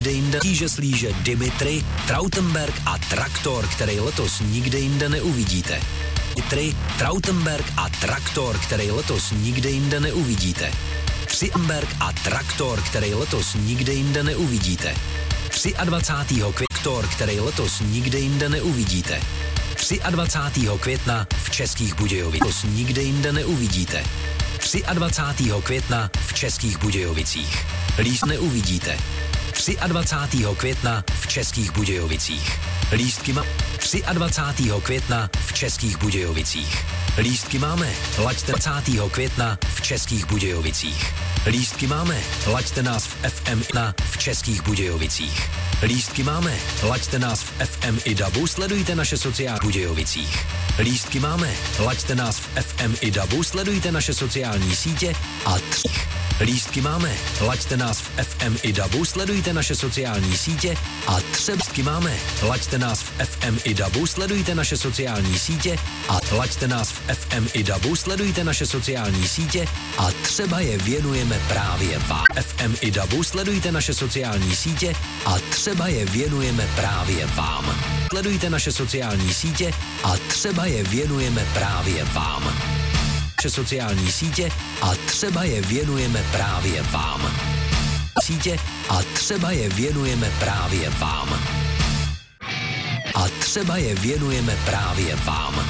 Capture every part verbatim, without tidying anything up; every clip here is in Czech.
nikde jinde. Tíže slíže Dimitri, Trautenberg a traktor, který letos nikde jinde neuvidíte. Dimitri, Trautenberg a traktor, který letos nikde jinde neuvidíte. Trautenberg a traktor, který letos nikde jinde neuvidíte. dvacátého května, který letos nikde jinde neuvidíte. dvacátého května v Českých Budějovicích nikde jinde neuvidíte. dvacátého května v Českých Budějovicích. Líst neuvidíte. dvacátého května v Českých Budějovicích. Lístky má dvacátého května v Českých Budějovicích. Lístky máme. Laďte dvacátého května v Českých Budějovicích. Lístky máme. Laďte nás v F M na v Českých Budějovicích. Lístky máme. Laďte nás v F M i dabu, sledujte naše sociální Budějovicích. Lístky máme. Laďte nás v F M i dabu, sledujte naše sociální sítě a třích. Lístky máme. Laďte nás v F M i dabu, sledujte naše sociální sítě a třebstky máme. Laďte nás v F M i dabu, sledujte naše sociální sítě a laďte nás v F M i dabu, sledujte naše sociální sítě a třeba je věnujeme právě vám. F M i dabu, sledujte naše sociální sítě a třeba je věnujeme právě vám. Sledujte naše sociální sítě a třeba je věnujeme právě vám. Naše sociální sítě a třeba je věnujeme právě vám. Sítě a třeba je věnujeme právě vám. A třeba je věnujeme právě vám.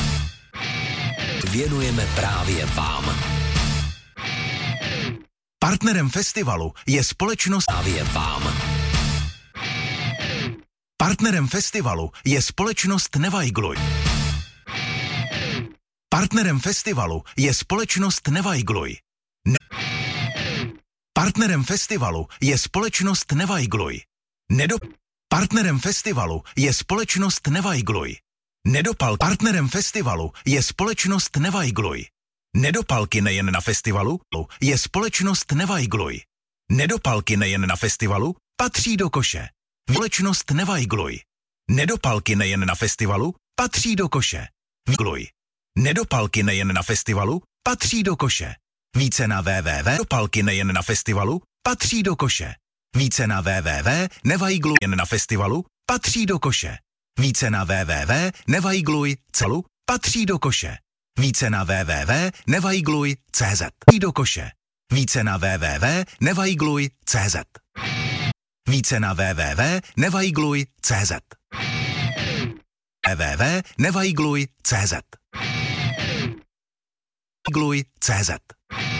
Věnujeme právě vám. Partnerem festivalu je společnost právě vám. Partnerem festivalu je společnost Nevajgluj. Partnerem festivalu je společnost Nevajgluj. Ne- Partnerem festivalu je společnost Nevajgluj. Nedo- Partnerem festivalu je společnost Nevajgluj. Nedopal. Partnerem festivalu je společnost Nevajgluj. Nedopalky nejen na festivalu je společnost Nevajgluj. Nedopalky nejen na festivalu patří do koše. Společnost Nevajgluj. Nedopalky nejen na festivalu patří do koše. Vgluj. Nedopalky nejen na festivalu patří do koše. Více na www. Nedopalky nejen na festivalu patří do koše. Více na www. Nevajgluj jen na festivalu patří do koše. Více na www. Nevajgluj celu patří do koše. Více na www. Nevajgluj tečka cé zet do koše. Více na www. Nevajgluj tečka cé zet. Více na www. Nevajgluj tečka cé zet. www. Nevajgluj tečka cé zet. Nevajgluj tečka cé zet.